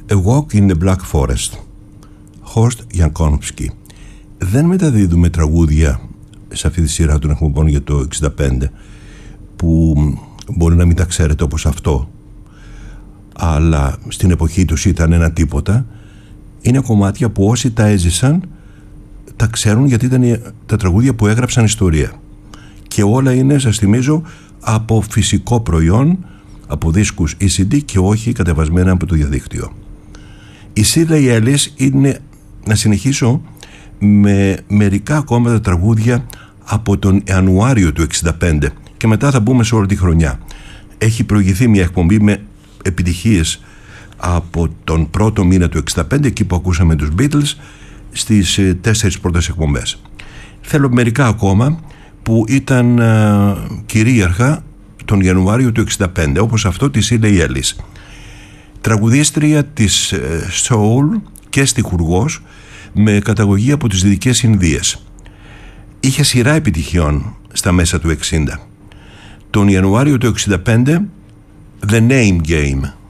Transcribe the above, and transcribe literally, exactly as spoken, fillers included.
A Walk in the Black Forest, Horst Jankowski. Δεν μεταδίδουμε τραγούδια σε αυτή τη σειρά των εκπομπών για το εξήντα πέντε που μπορεί να μην τα ξέρετε, όπως αυτό, αλλά στην εποχή τους ήταν ένα τίποτα. Είναι κομμάτια που όσοι τα έζησαν τα ξέρουν, γιατί ήταν τα τραγούδια που έγραψαν ιστορία, και όλα είναι, σας θυμίζω, από φυσικό προϊόν, από δίσκους ι σι ντι και όχι κατεβασμένα από το διαδίκτυο. Η Shirley Ellis είναι, να συνεχίσω με μερικά ακόμα τα τραγούδια από τον Ιανουάριο του εξήντα πέντε και μετά θα μπούμε σε όλη τη χρονιά. Έχει προηγηθεί μια εκπομπή με επιτυχίες από τον πρώτο μήνα του εξήντα πέντε, εκεί που ακούσαμε τους Beatles, στις ε, τέσσερις πρώτες εκπομπές. Θέλω μερικά ακόμα που ήταν ε, κυρίαρχα τον Ιανουάριο του εξήντα πέντε, όπως αυτό της Shirley Ellis, τραγουδίστρια της ε, soul και στιχουργός με καταγωγή από τις Δυτικές Ινδίες. Είχε σειρά επιτυχιών στα μέσα του εξήντα. Τον Ιανουάριο του εξήντα πέντε, The Name Game.